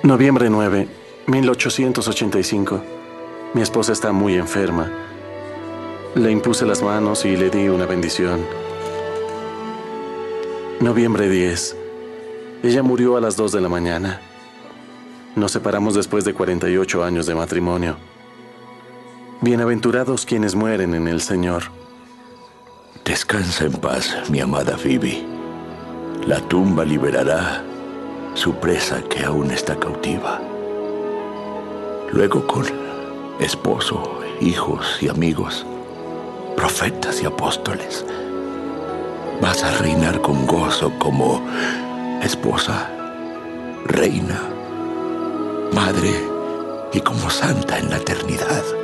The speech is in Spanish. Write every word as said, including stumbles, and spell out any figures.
Noviembre nueve, mil ochocientos ochenta y cinco. Mi esposa está muy enferma. Le impuse las manos y le di una bendición. Noviembre diez. Ella murió a las dos de la mañana. Nos separamos después de cuarenta y ocho años de matrimonio. Bienaventurados quienes mueren en el Señor. Descansa en paz, mi amada Phoebe. La tumba liberará su presa que aún está cautiva. Luego, con esposo, hijos y amigos, profetas y apóstoles, vas a reinar con gozo como esposa, reina, madre y como santa en la eternidad.